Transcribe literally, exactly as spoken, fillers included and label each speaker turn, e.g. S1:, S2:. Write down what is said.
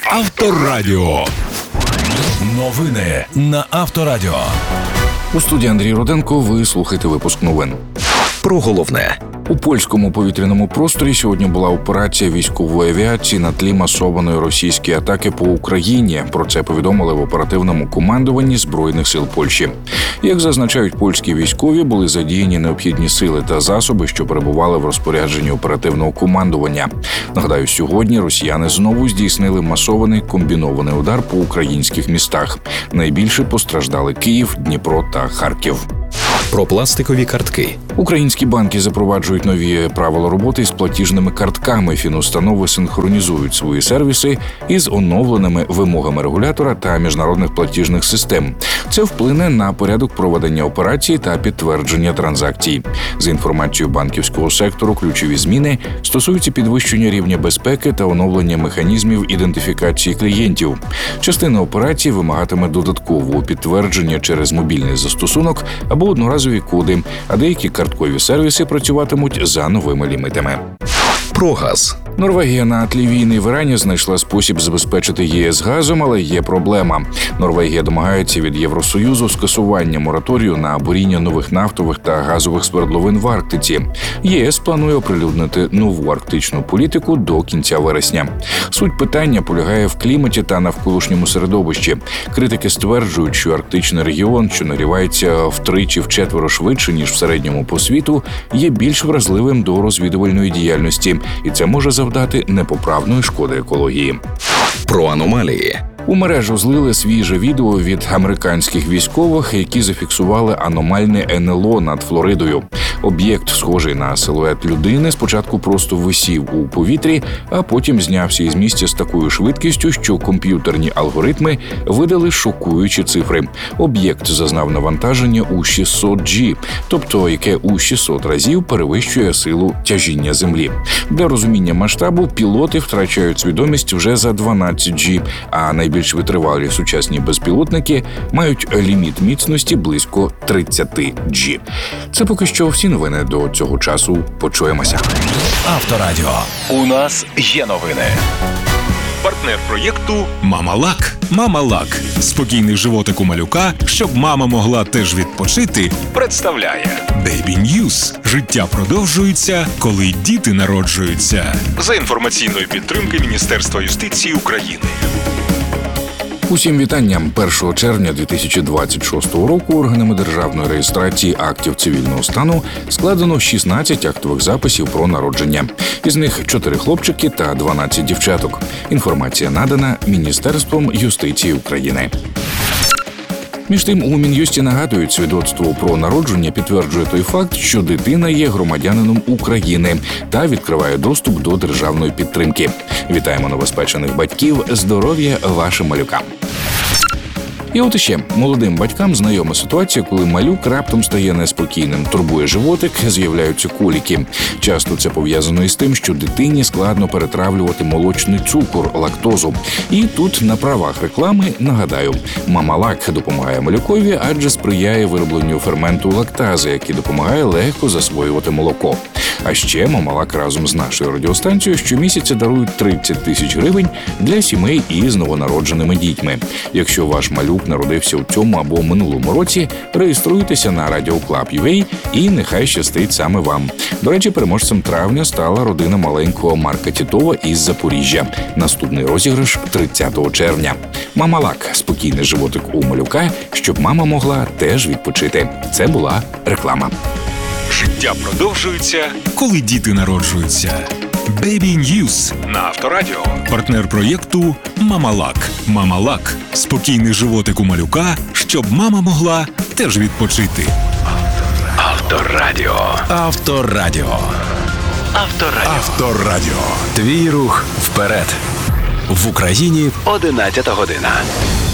S1: Авторадіо. Новини на Авторадіо.
S2: У студії Андрій Руденко. Ви слухаєте випуск новин.
S3: Про головне.
S2: У польському повітряному просторі сьогодні була операція військової авіації на тлі масованої російської атаки по Україні. Про це повідомили в оперативному командуванні Збройних сил Польщі. Як зазначають польські військові, були задіяні необхідні сили та засоби, що перебували в розпорядженні оперативного командування. Нагадаю, сьогодні росіяни знову здійснили масований комбінований удар по українських містах. Найбільше постраждали Київ, Дніпро та Харків.
S3: Про пластикові картки.
S2: Українські банки запроваджують нові правила роботи з платіжними картками. Фінустанови синхронізують свої сервіси із оновленими вимогами регулятора та міжнародних платіжних систем. Це вплине на порядок проведення операцій та підтвердження транзакцій. За інформацією банківського сектору, ключові зміни стосуються підвищення рівня безпеки та оновлення механізмів ідентифікації клієнтів. Частина операцій вимагатиме додаткового підтвердження через мобільний застосунок або одноразові коди, а деякі карткові сервіси працюватимуть за новими лімітами.
S3: Про газ.
S2: Норвегія на тлі війни в Ірані знайшла спосіб забезпечити ЄС газом, але є проблема. Норвегія домагається від Євросоюзу скасування мораторію на буріння нових нафтових та газових свердловин в Арктиці. ЄС планує оприлюднити нову арктичну політику до кінця вересня. Суть питання полягає в кліматі та навколишньому середовищі. Критики стверджують, що арктичний регіон, що нагрівається втричі-вчетверо швидше, ніж в середньому по світу, є більш вразливим до розвідувальної діяльності, і це може завдати непоправної шкоди екології.
S3: Про аномалії.
S2: У мережу злили свіже відео від американських військових, які зафіксували аномальне ен ел о над Флоридою. Об'єкт, схожий на силует людини, спочатку просто висів у повітрі, а потім знявся із місця з такою швидкістю, що комп'ютерні алгоритми видали шокуючі цифри. Об'єкт зазнав навантаження у шістсот джі, тобто яке у шістсот разів перевищує силу тяжіння Землі. Для розуміння масштабу пілоти втрачають свідомість вже за дванадцять джі, а найбільш витривалі сучасні безпілотники мають ліміт міцності близько тридцять джі. Це поки що всі новини до цього часу. Почуємося.
S1: Авторадіо. У нас є новини. Партнер проєкту «Мама-Лак». «Мама-Лак» – спокійний животик у малюка, щоб мама могла теж відпочити, представляє Baby News. Життя продовжується, коли діти народжуються. За інформаційної підтримки Міністерства юстиції України.
S2: Усім вітанням. першого червня дві тисячі двадцять шостого року органами державної реєстрації актів цивільного стану складено шістнадцять актових записів про народження. Із них чотири хлопчики та дванадцять дівчаток. Інформація надана Міністерством юстиції України. Між тим, у Мін'юсті нагадують, свідоцтво про народження підтверджує той факт, що дитина є громадянином України та відкриває доступ до державної підтримки. Вітаємо новоспечених батьків, здоров'я вашим малюкам. І от іще, молодим батькам знайома ситуація, коли малюк раптом стає неспокійним, турбує животик, з'являються коліки. Часто це пов'язано із тим, що дитині складно перетравлювати молочний цукор, лактозу. І тут на правах реклами нагадаю, «Мама-Лак» допомагає малюкові, адже сприяє виробленню ферменту лактази, який допомагає легко засвоювати молоко. А ще «Мама-Лак» разом з нашою радіостанцією щомісяця дарують тридцять тисяч гривень для сімей із новонародженими дітьми. Якщо ваш малюк народився у цьому або минулому році, реєструйтеся на радіо клаб крапка ю а і нехай щастить саме вам. До речі, переможцем травня стала родина маленького Марка Тітова із Запоріжжя. Наступний розіграш тридцятого червня. «Мама-Лак» – спокійний животик у малюка, щоб мама могла теж відпочити. Це була реклама.
S1: Життя продовжується, коли діти народжуються. Baby News на Авторадіо. Партнер проєкту «Мама-Лак». «Мама-Лак» – спокійний животик у малюка, щоб мама могла теж відпочити. Авторадіо. Авторадіо. Авторадіо. Авторадіо.
S3: Твій рух вперед. В Україні одинадцята година.